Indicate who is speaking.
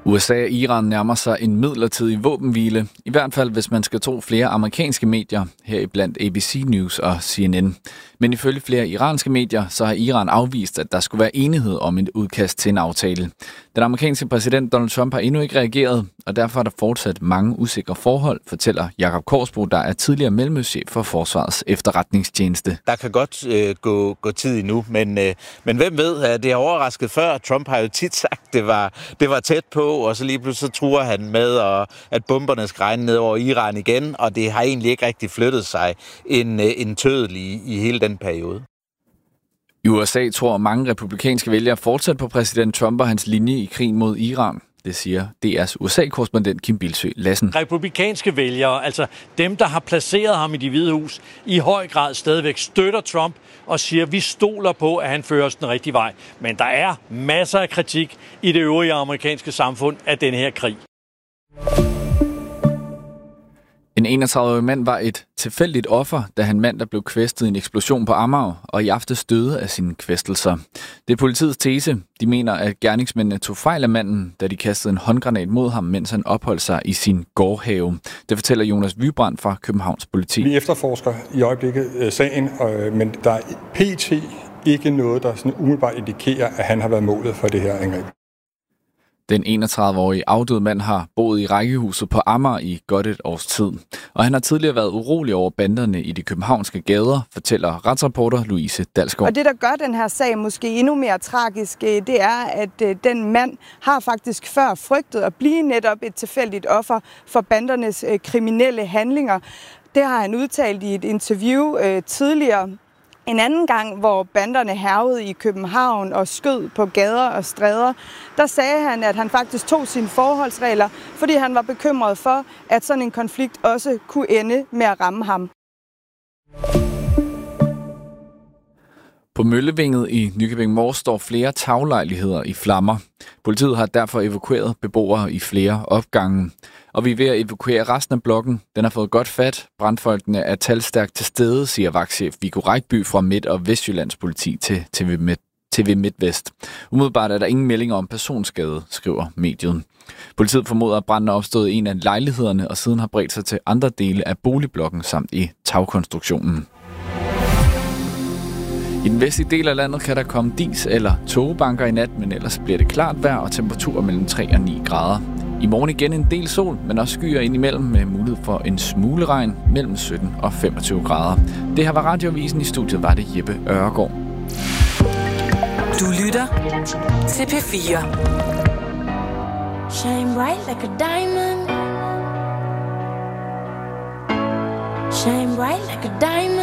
Speaker 1: USA og Iran nærmer sig en midlertidig våbenhvile, i hvert fald hvis man skal tro flere amerikanske medier, heriblandt ABC News og CNN. Men ifølge flere iranske medier, så har Iran afvist, at der skulle være enighed om et udkast til en aftale. Den amerikanske præsident Donald Trump har endnu ikke reageret, og derfor er der fortsat mange usikre forhold, fortæller Jakob Korsbro, der er tidligere mellemøstchef for Forsvarets Efterretningstjeneste.
Speaker 2: Der kan godt gå tid endnu, men hvem ved, det har overrasket før. Trump har jo tit sagt, det var tæt på, og så lige pludselig truer han med, at bomberne skal regne ned over Iran igen, og det har egentlig ikke rigtig flyttet sig en tødel i hele den periode.
Speaker 1: I USA tror mange republikanske vælgere fortsat på præsident Trump og hans linje i krigen mod Iran. Det siger DR's USA-korrespondent Kim Bildsøe Lassen.
Speaker 3: Republikanske vælgere, altså dem, der har placeret ham i Det Hvide Hus, i høj grad stadigvæk støtter Trump og siger, at vi stoler på, at han fører os den rigtige vej. Men der er masser af kritik i det øvrige amerikanske samfund af denne her krig.
Speaker 1: En 31-årig mand var et tilfældigt offer, da han mandag blev kvæstet i en eksplosion på Amager, og i aftes døde af sine kvæstelser. Det er politiets tese. De mener, at gerningsmændene tog fejl af manden, da de kastede en håndgranat mod ham, mens han opholdt sig i sin gårdhave. Det fortæller Jonas Vybrand fra Københavns Politi.
Speaker 4: Vi efterforsker i øjeblikket sagen, men der er pt. Ikke noget, der sådan umiddelbart indikerer, at han har været målet for det her angreb.
Speaker 1: Den 31-årige afdøde mand har boet i rækkehuset på Amager i godt et års tid. Og han har tidligere været urolig over banderne i de københavnske gader, fortæller retsreporter Louise Dalsgaard.
Speaker 5: Og det, der gør den her sag måske endnu mere tragisk, det er, at den mand har faktisk før frygtet at blive netop et tilfældigt offer for bandernes kriminelle handlinger. Det har han udtalt i et interview tidligere. En anden gang, hvor banderne hærgede i København og skød på gader og stræder, der sagde han, at han faktisk tog sine forholdsregler, fordi han var bekymret for, at sådan en konflikt også kunne ende med at ramme ham.
Speaker 1: På Møllevinget i Nykøbing Mors står flere taglejligheder i flammer. Politiet har derfor evakueret beboere i flere opgange. Og vi er ved at evakuere resten af blokken. Den har fået godt fat. Brandfolkene er talstærkt til stede, siger vagtchef Viggo Rækby fra Midt- og Vestjyllands politi til TV MidtVest. Umiddelbart er der ingen meldinger om personskade, skriver mediet. Politiet formoder, at branden er opstået i en af lejlighederne og siden har bredt sig til andre dele af boligblokken samt i tagkonstruktionen. I den vestlige del af landet kan der komme dis- eller tågebanker i nat, men ellers bliver det klart vejr og temperaturer mellem 3 og 9 grader. I morgen igen en del sol, men også skyer indimellem med mulighed for en smule regn mellem 17 og 25 grader. Det her var Radioavisen. I studiet var det Jeppe Øregård.
Speaker 6: Du lytter til P4.
Speaker 7: Shine bright like a diamond. Shine bright like a diamond.